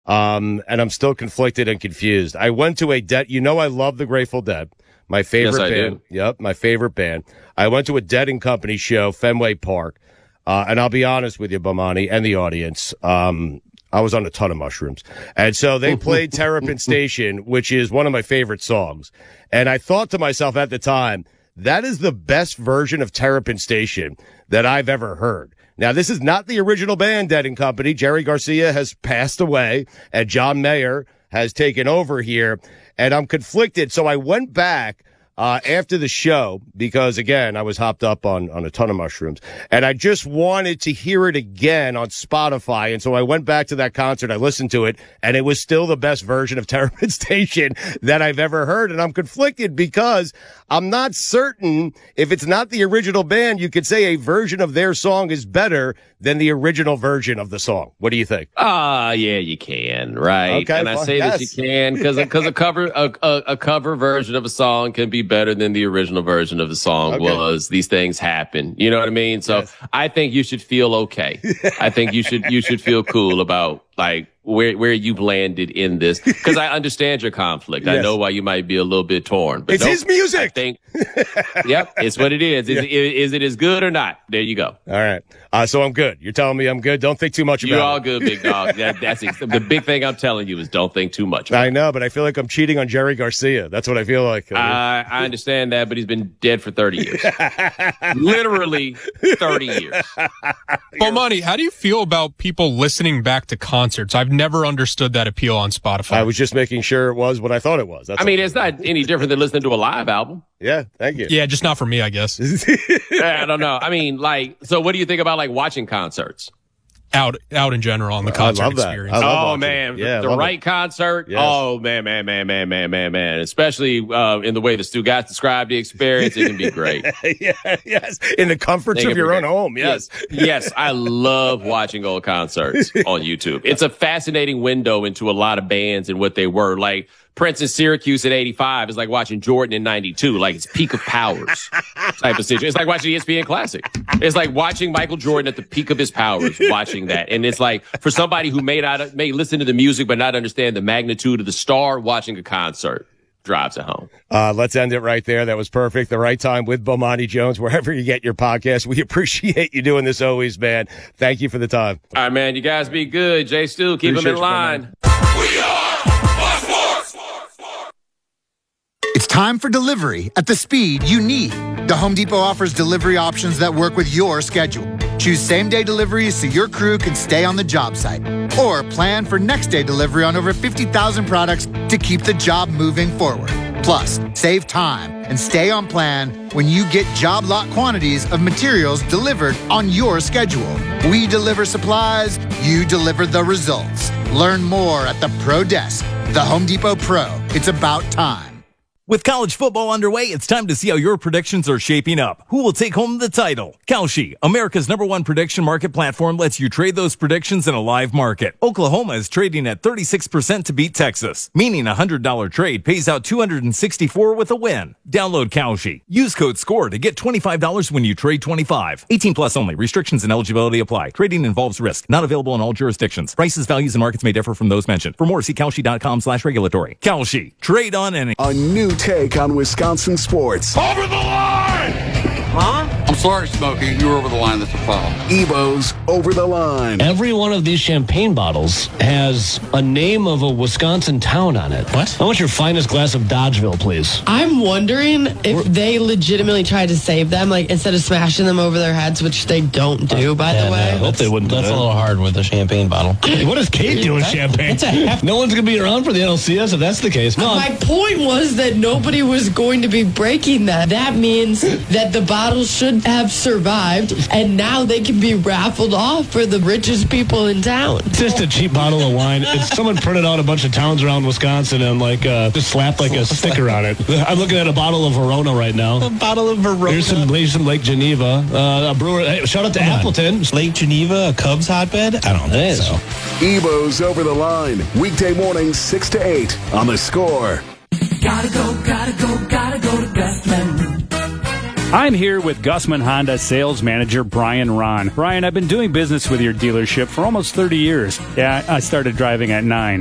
And I'm still conflicted and confused. I went to a Dead. I love the Grateful Dead. My favorite band. Do. Yep, my favorite band. I went to a Dead and Company show, Fenway Park. And I'll be honest with you, Bomani, and the audience. I was on a ton of mushrooms. And so they played Terrapin Station, which is one of my favorite songs. And I thought to myself at the time, that is the best version of Terrapin Station that I've ever heard. Now, this is not the original band, Dead and Company. Jerry Garcia has passed away, and John Mayer has taken over here. And I'm conflicted. So I went back after the show because, again, I was hopped up on a ton of mushrooms. And I just wanted to hear it again on Spotify. And so I went back to that concert. I listened to it, and it was still the best version of Terrapin Station that I've ever heard. And I'm conflicted because I'm not certain if it's not the original band, you could say a version of their song is better than the original version of the song. What do you think? Yeah, you can, right? Okay, and I say that you can because a cover version of a song can be better than the original version of the song was. These things happen. You know what I mean? So I think you should feel okay. I think you should feel cool about like where you've landed in this, because I understand your conflict. Yes. I know why you might be a little bit torn. But it's his music. I think, yep, it's what it is. Is it as good or not? There you go. All right. So I'm good. You're telling me I'm good. Don't think too much about it. You're all good, big dog. That's the big thing I'm telling you is don't think too much about it. I know, but I feel like I'm cheating on Jerry Garcia. That's what I feel like. I understand that, but he's been dead for 30 years. Literally 30 years. Bomani, how do you feel about people listening back to concerts? I've never understood that appeal on Spotify. I was just making sure it was what I thought it was. It's not any different than listening to a live album. Yeah, thank you. Yeah, just not for me, I guess. I don't know. So what do you think about like watching concerts? Out in general on the concert experience. Oh man, yeah, the right concert. Yes. Oh man. Especially in the way the Stu Gatz described the experience, it can be great. Yes, in the comforts of your own home. Yes. I love watching old concerts on YouTube. It's a fascinating window into a lot of bands and what they were like. Prince in Syracuse in 85 is like watching Jordan in 92, like it's peak of powers type of situation. It's like watching ESPN Classic. It's like watching Michael Jordan at the peak of his powers, watching that. And it's like for somebody who may listen to the music but not understand the magnitude of the star, watching a concert drives it home. Let's end it right there. That was perfect. The right time with Bomani Jones, wherever you get your podcast. We appreciate you doing this always, man. Thank you for the time. All right, man. You guys be good. Jay Stu, keep him in line. We are It's time for delivery at the speed you need. The Home Depot offers delivery options that work with your schedule. Choose same-day deliveries so your crew can stay on the job site. Or plan for next-day delivery on over 50,000 products to keep the job moving forward. Plus, save time and stay on plan when you get job lot quantities of materials delivered on your schedule. We deliver supplies, you deliver the results. Learn more at the Pro Desk. The Home Depot Pro. It's about time. With college football underway, it's time to see how your predictions are shaping up. Who will take home the title? Kalshi, America's #1 prediction market platform, lets you trade those predictions in a live market. Oklahoma is trading at 36% to beat Texas, meaning a $100 trade pays out $264 with a win. Download Kalshi. Use code SCORE to get $25 when you trade 25. 18 plus only. Restrictions and eligibility apply. Trading involves risk. Not available in all jurisdictions. Prices, values, and markets may differ from those mentioned. For more, see Kalshi.com/regulatory. Kalshi. Trade on any. a new take on Wisconsin sports. Over the line! Huh? I'm sorry, Smokey. You were over the line. That's a foul. Ebo's Over the Line. Every one of these champagne bottles has a name of a Wisconsin town on it. What? I want your finest glass of Dodgeville, please. I'm wondering if they legitimately tried to save them, like instead of smashing them over their heads, which they don't do, by the way. I hope they wouldn't. That's a little hard with a champagne bottle. What is Kate doing champagne? No one's going to be around for the NLCS if that's the case. No. My point was that nobody was going to be breaking that. That means that the bottles should have survived, and now they can be raffled off for the richest people in town. It's just a cheap bottle of wine. It's someone printed out a bunch of towns around Wisconsin and just slapped like a sticker on it. I'm looking at a bottle of Verona right now. A bottle of Verona. Here's some Lake Geneva. A brewer. Hey, shout out to Appleton. Lake Geneva, a Cubs hotbed? I don't think so. Ebo's Over the Line. Weekday mornings 6 to 8 on The Score. Gotta go to Gustman. I'm here with Gussman Honda sales manager Brian Ron. Brian, I've been doing business with your dealership for almost 30 years. Yeah, I started driving at 9.